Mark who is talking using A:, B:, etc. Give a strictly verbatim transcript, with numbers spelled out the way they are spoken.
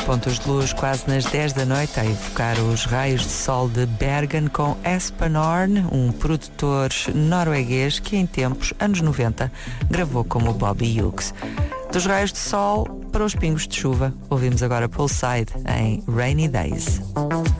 A: pontos de luz quase nas dez da noite, a evocar os raios de sol de Bergen com Espen Horn, um produtor norueguês que em tempos, anos noventa, gravou como Bobby Hughes. Dos raios de sol para os pingos de chuva, ouvimos agora Poolside em Rainy Days.